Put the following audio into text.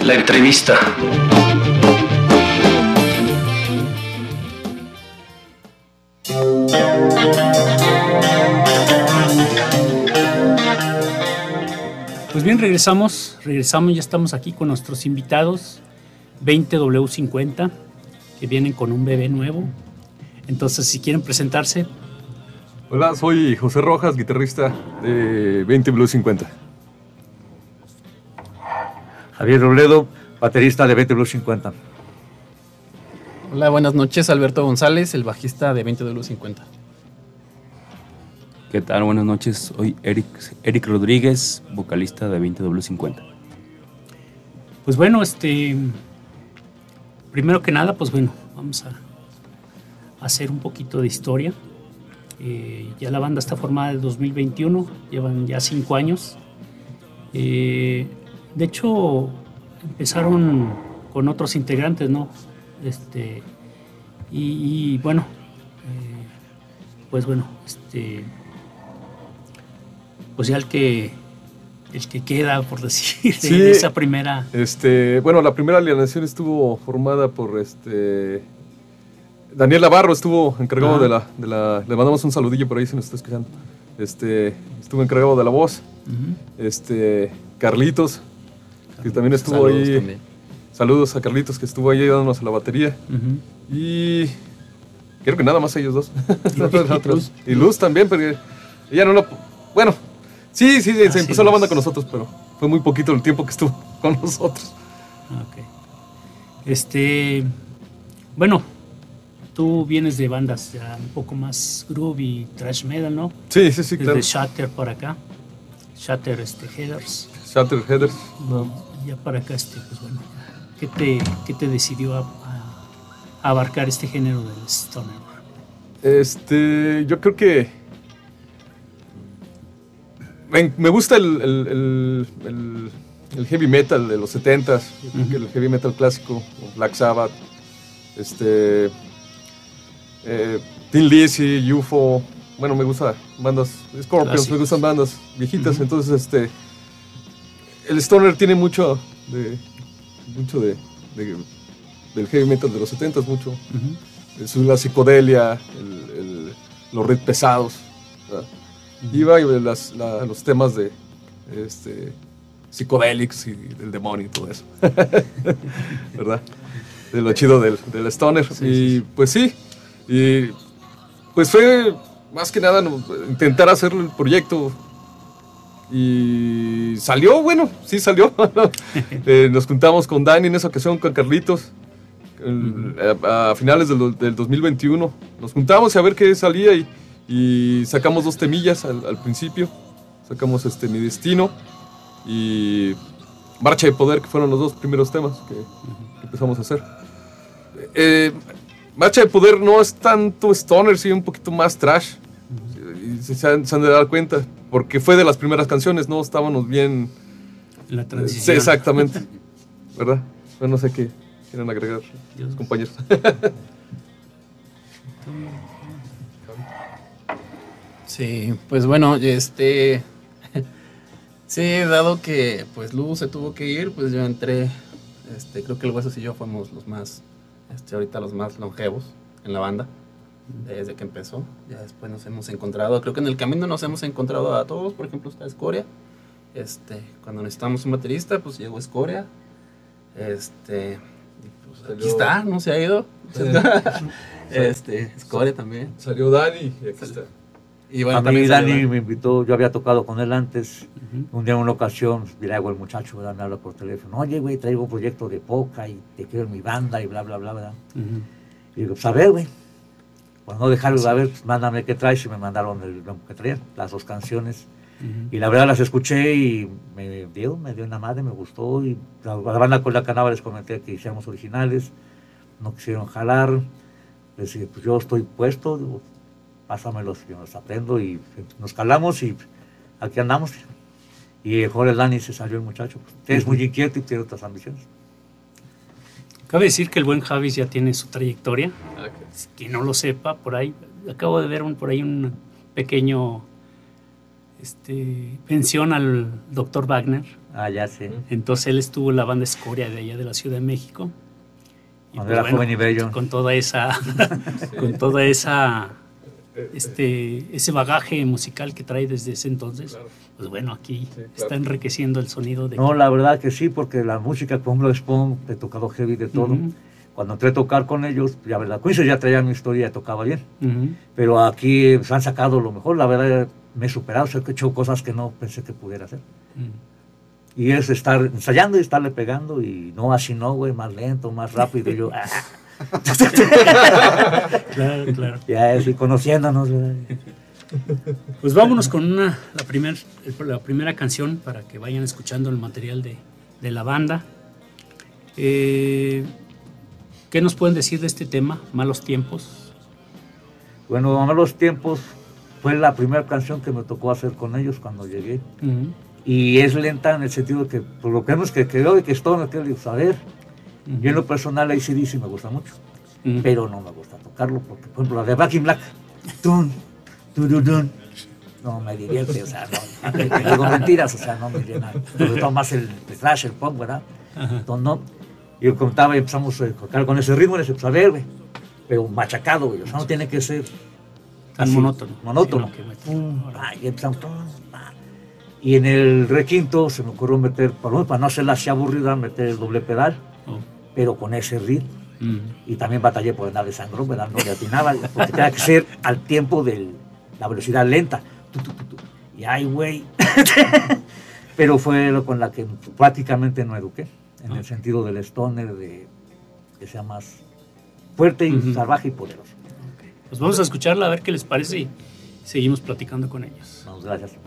La entrevista. Pues bien, regresamos, ya estamos aquí con nuestros invitados 20W50, que vienen con un bebé nuevo. Entonces, si quieren presentarse. Hola, soy José Rojas, guitarrista de 20W50. Javier Robledo, baterista de 20W50. Hola, buenas noches, Alberto González, el bajista de 20W50. ¿Qué tal? Buenas noches, soy Eric Rodríguez, vocalista de 20W50. Pues bueno, primero que nada, pues bueno, vamos a hacer un poquito de historia. Ya la banda está formada en 2021, llevan ya 5 años. De hecho, empezaron con otros integrantes, ¿no? Y bueno, pues bueno, pues ya el que queda, por decir, Sí, de esa primera. Bueno, la primera alineación estuvo formada por Daniel Navarro, estuvo encargado de la. Le mandamos un saludillo por ahí si nos está escuchando. Estuvo encargado de la voz. Uh-huh. Carlitos, que también estuvo ahí. También. Saludos a Carlitos, que estuvo ahí ayudándonos a la batería. Uh-huh. Y creo que nada más ellos dos. Y Luz también, pero ella no lo. Bueno, sí, se empezó la banda con nosotros, pero fue muy poquito el tiempo que estuvo con nosotros. Ok. Bueno, tú vienes de bandas ya un poco más groove y thrash metal, ¿no? Sí, desde claro. Shatter por acá. Shatter Headers. Shatter Headers. No. Ya para acá, pues bueno, ¿qué te decidió a abarcar este género del stoner? Yo creo que me gusta el heavy metal de los 70s, uh-huh. El heavy metal clásico, Black Sabbath, Thin Lizzy, UFO. Bueno, me gustan bandas, Scorpions, clásicos. Me gustan bandas viejitas, uh-huh. Entonces el stoner tiene mucho del heavy metal de los 70s, mucho. Uh-huh. La psicodelia, los riffs pesados, ¿verdad? Uh-huh. Iba y los temas de psicodélicos y del demonio y todo eso. ¿Verdad? De lo chido del stoner. Sí. Pues sí. Y pues fue más que nada intentar hacer el proyecto. Y salió, bueno, sí salió. Nos juntamos con Dani en esa ocasión, con Carlitos, a finales del 2021. Nos juntamos a ver qué salía y sacamos 2 temillas al principio. Sacamos Mi Destino y Marcha de Poder, que fueron los 2 primeros temas que empezamos a hacer. Marcha de Poder no es tanto stoner, sí, un poquito más trash. Y se han de dar cuenta, porque fue de las primeras canciones, no estábamos bien. La transición. Sí, exactamente. ¿Verdad? Bueno, no sé qué quieren agregar los compañeros. Sí, pues bueno, sí, dado que pues Luz se tuvo que ir, pues yo entré, creo que el Huesos y yo fuimos los más, ahorita los más longevos en la banda, desde que empezó. Ya después nos hemos encontrado, creo que en el camino nos hemos encontrado a todos. Por ejemplo, está Escoria, cuando necesitamos un baterista, pues llegó Escoria, pues aquí está, no se ha ido. Escoria también. Salió Dani y aquí está. Y bueno, a mí Dani me invitó, yo había tocado con él antes. Uh-huh. Un día en una ocasión, mira, el muchacho me habla por teléfono: oye, güey, traigo un proyecto de poca y te quiero en mi banda y bla, bla, bla, ¿verdad? Uh-huh. Y digo, pues a ver, güey, pues no dejarlo de ver, pues mándame qué traes. Y me mandaron lo que traían, las 2 canciones. Uh-huh. Y la verdad las escuché y me dio una madre, me gustó. Y la banda con la Canaba les comenté que hiciéramos originales, no quisieron jalar. Les dije, pues yo estoy puesto, digo, pásamelos, yo los aprendo, y nos calamos y aquí andamos. Y mejor el Dani se salió el muchacho, pues, es muy inquieto y tiene otras ambiciones. Cabe decir que el buen Javis ya tiene su trayectoria. Okay. Quien no lo sepa, por ahí acabo de ver por ahí un pequeño pensión al doctor Wagner. Ah, ya sé. Entonces él estuvo en la banda Escoria de allá de la Ciudad de México. Y cuando era joven y bello. Con toda esa, ese bagaje musical que trae desde ese entonces, pues bueno, aquí está enriqueciendo el sonido de... No, la verdad que sí, porque la música, por ejemplo, Spawn, he tocado heavy de todo. Cuando entré a tocar con ellos, ya verdad, Quincy ya traía mi historia, tocaba bien. Pero aquí se han sacado lo mejor, la verdad me he superado, he hecho cosas que no pensé que pudiera hacer. Y es estar ensayando y estarle pegando, y no así no, güey, más lento, más rápido, y yo... Claro. Ya así conociéndonos. Pues vámonos con la primera canción para que vayan escuchando el material de la banda. ¿Qué nos pueden decir de este tema, Malos Tiempos? Bueno, Malos Tiempos fue la primera canción que me tocó hacer con ellos cuando llegué. Y es lenta en el sentido de que, por lo que vemos que quedó y que esto no quiero saber. Yo en lo personal AC/DC me gusta mucho, pero no me gusta tocarlo, porque por ejemplo la de Back in Black, no me divierte, o sea, no, digo mentiras, o sea, no me llena, sobre todo más el thrash, el punk, ¿verdad? Entonces no, yo contaba y empezamos a tocar con ese ritmo, y empezamos a ver, güey, pero machacado, güey, o sea, no tiene que ser tan monótono. Y empezamos, y en el requinto se me ocurrió meter, para no hacerla así aburrida, meter el doble pedal, pero con ese ritmo. Y también batallé por andar de sangrón, ¿verdad? No le atinaba, porque tenía que ser al tiempo de la velocidad lenta. Y ay, güey. Pero fue lo con la que prácticamente no eduqué, en el sentido del stoner, de que sea más fuerte y salvaje y poderoso. Pues vamos a escucharla a ver qué les parece y seguimos platicando con ellos. Vamos, gracias.